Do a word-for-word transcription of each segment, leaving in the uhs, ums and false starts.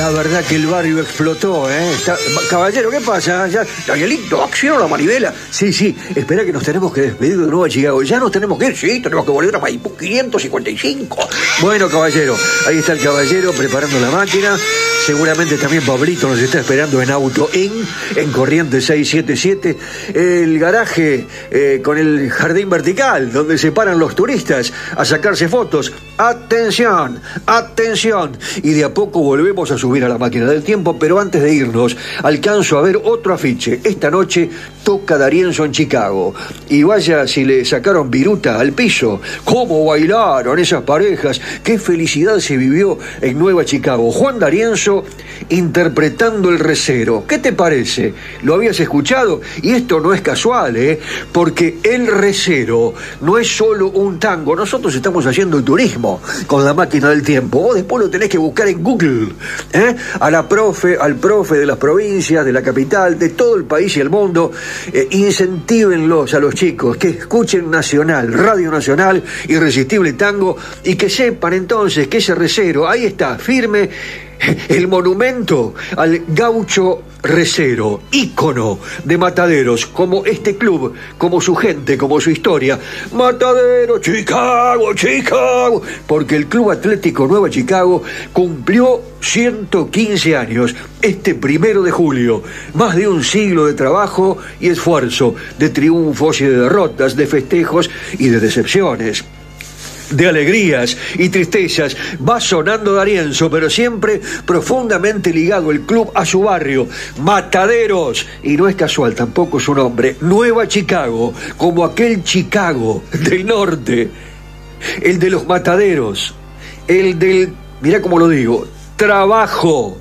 La verdad que el barrio explotó, ¿eh? Está... Caballero, ¿qué pasa? ¿Ya... Danielito, acción a la manivela? Sí, sí, espera que nos tenemos que despedir de nuevo a Chicago. ¿Ya nos tenemos que ir? Sí, tenemos que volver a Maipú quinientos cincuenta y cinco. Bueno, caballero, ahí está el caballero preparando la máquina. Seguramente también Pablito nos está esperando en Auto In, en Corrientes seiscientos setenta y siete. El garaje eh, con el jardín vertical, donde se paran los turistas a sacarse fotos. ¡Atención! ¡Atención! Y de a poco volvemos a subir a la máquina del tiempo, pero antes de irnos, alcanzo a ver otro afiche. Esta noche toca D'Arienzo en Chicago. Y vaya si le sacaron viruta al piso. ¿Cómo bailaron esas parejas? ¡Qué felicidad se vivió en Nueva Chicago! Juan D'Arienzo interpretando El Recero. ¿Qué te parece? ¿Lo habías escuchado? Y esto no es casual, ¿eh? Porque El Recero no es solo un tango. Nosotros estamos haciendo turismo con la máquina del tiempo. Vos después lo tenés que buscar en Google, ¿eh? A la profe, al profe de las provincias, de la capital, de todo el país y el mundo. Eh, incentívenlos a los chicos que escuchen Nacional, Radio Nacional, Irresistible Tango, y que sepan entonces que ese recero, ahí está, firme, el monumento al gaucho recero, ícono de Mataderos, como este club, como su gente, como su historia. Mataderos, Chicago, Chicago, porque el Club Atlético Nueva Chicago cumplió ciento quince años este primero de julio. Más de un siglo de trabajo y esfuerzo, de triunfos y de derrotas, de festejos y de decepciones, de alegrías y tristezas. Va sonando D'Arienzo, pero siempre profundamente ligado el club a su barrio, Mataderos, y no es casual tampoco su nombre, Nueva Chicago, como aquel Chicago del norte, el de los mataderos, el del, mirá cómo lo digo, trabajo,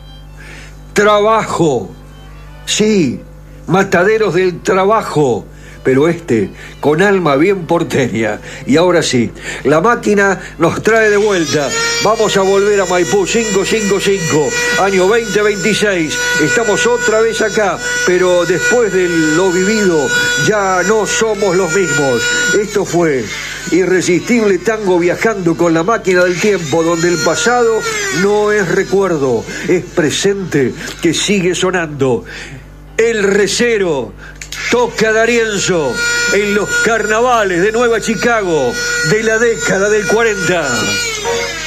trabajo, sí, Mataderos del trabajo, pero este con alma bien porteña. Y ahora sí, la máquina nos trae de vuelta. Vamos a volver a Maipú quinientos cincuenta y cinco, año veinte veintiséis. Estamos otra vez acá, pero después de lo vivido ya no somos los mismos. Esto fue Irresistible Tango, viajando con la máquina del tiempo, donde el pasado no es recuerdo, es presente que sigue sonando. El Recero toca D'Arienzo en los carnavales de Nueva Chicago de la década del cuarenta.